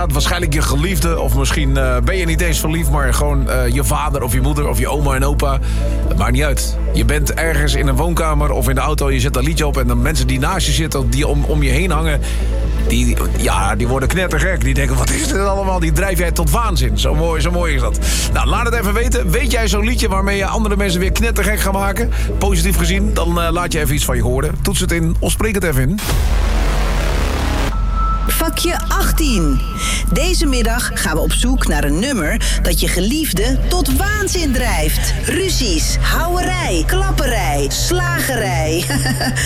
staat waarschijnlijk je geliefde. Of misschien ben je niet eens verliefd, maar gewoon je vader of je moeder of je oma en opa. Het maakt niet uit. Je bent ergens in een woonkamer of in de auto, je zet een liedje op en de mensen die naast je zitten, die om je heen hangen, die worden knettergek. Die denken, wat is dit allemaal? Die drijf jij tot waanzin. Zo mooi is dat. Nou, laat het even weten. Weet jij zo'n liedje waarmee je andere mensen weer knettergek gaat maken? Positief gezien, dan laat je even iets van je horen. Toets het in of spreek het even in. Vakje 18. Deze middag gaan we op zoek naar een nummer dat je geliefde tot waanzin drijft. Ruzies, houwerij, klapperij, slagerij.